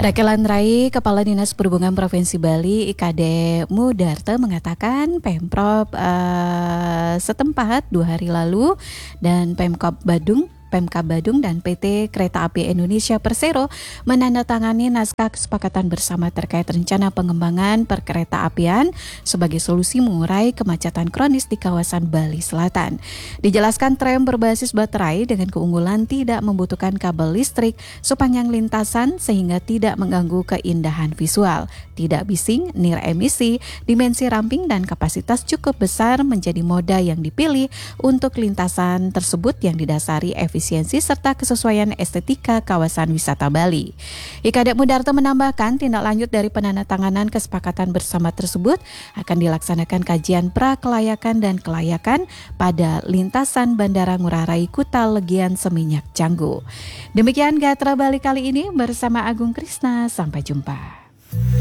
Rakelan Rai, Kepala Dinas Perhubungan Provinsi Bali IKD Mudarte mengatakan Pemprov setempat 2 hari lalu dan Pemkab Badung dan PT Kereta Api Indonesia Persero menandatangani naskah kesepakatan bersama terkait rencana pengembangan perkereta-apian sebagai solusi mengurai kemacetan kronis di kawasan Bali Selatan. Dijelaskan tram berbasis baterai dengan keunggulan tidak membutuhkan kabel listrik sepanjang lintasan sehingga tidak mengganggu keindahan visual, tidak bising, nir emisi, dimensi ramping dan kapasitas cukup besar menjadi moda yang dipilih untuk lintasan tersebut yang didasari efisiensi serta kesesuaian estetika kawasan wisata Bali. IKD Mudarte menambahkan tindak lanjut dari penandatanganan kesepakatan bersama tersebut akan dilaksanakan kajian prakelayakan dan kelayakan pada lintasan Bandara Ngurah Rai Kuta Legian Seminyak Canggu. Demikian Gatra Bali kali ini bersama Agung Krisna, sampai jumpa.